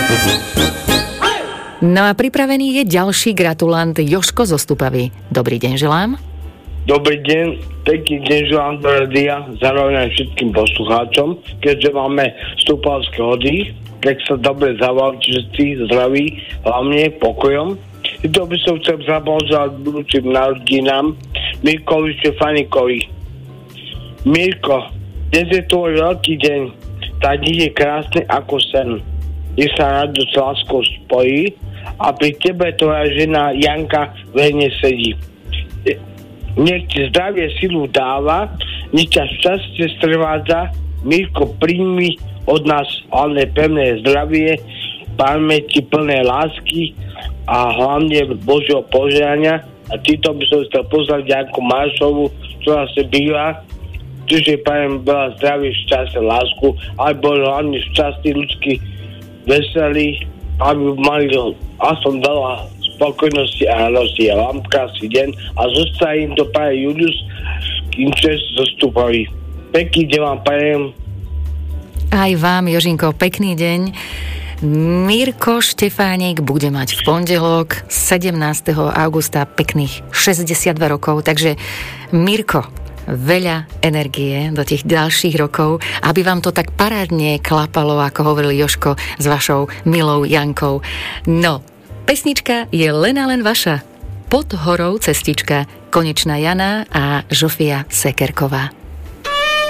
No a pripravený je ďalší gratulant Jožko zo Stupavy. Dobrý deň želám. Dobrý deň, pekný deň želám do rádia, zároveň všetkým poslucháčom, keďže máme stupavské hody, tak sa dobre zavolať všetci zdraví, hlavne pokojom. I to by som chcel zablahoželať budúcim narodinám Mirkovi Štefanikovi. Mirko, dnes je tvoj veľký deň, tá deň je krásny ako sen. Nech sa radosť s láskou spojí a pri tebe tvoja žena Janka verne sedí. Nech ti zdravie silu dáva, nech ťa šťastie strvádza. Mirko, príjmi od nás hlavne pevné zdravie, pamäti plné lásky a hlavne Božieho požehnania. A týto by som chcel pozdraviť Janku Maršovu, ktorá sa býva. Čiže prajem veľa zdravie, šťastie, lásku, alebo hlavne šťastný ľudský veselý, aby mali aspoň veľa spokojnosti a radosti. A vám krásny deň a zostajem to praje Julius Kinčes zo Stupavy. Pekný deň vám prajem. Aj vám, Jožinko, pekný deň. Mirko Štefánik bude mať v pondelok 17. augusta pekných 62 rokov, takže Mirko, veľa energie do tých ďalších rokov, aby vám to tak parádne klapalo, ako hovoril Jožko s vašou milou Jankou. No, pesnička je len a len vaša. Pod horou cestička, Konečná Jana a Žofia Sekerková.